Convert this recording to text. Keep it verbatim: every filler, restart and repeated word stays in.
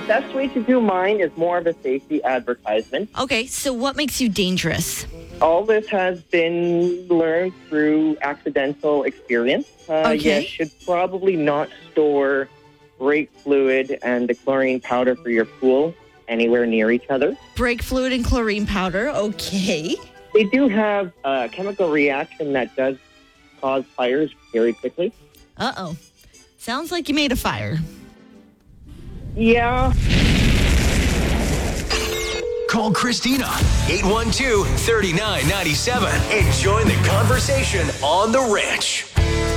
best way to do mine is more of a safety advertisement. Okay, so what makes you dangerous? All this has been learned through accidental experience. Uh, Okay. You should probably not store brake fluid and the chlorine powder for your pool anywhere near each other. Brake fluid and chlorine powder. Okay. They do have a chemical reaction that does cause fires very quickly. Uh-oh. Sounds like you made a fire. Yeah. Call Christina, eight one two, three nine nine seven, and join the conversation on The Ranch.